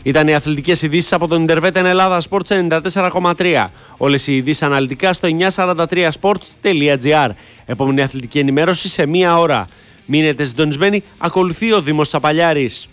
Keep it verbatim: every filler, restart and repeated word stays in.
Ήταν οι αθλητικές ειδήσεις από τον Ιντερβέτεν Ελλάδα Sports ενενήντα τέσσερα κόμμα τρία. Όλες οι ειδήσεις αναλυτικά στο εννιακόσια σαράντα τρία sports τελεία gr. Επόμενη αθλητική ενημέρωση σε μία ώρα. Μείνετε συντονισμένοι, ακολουθεί ο Δήμος Σαπαλιάρης.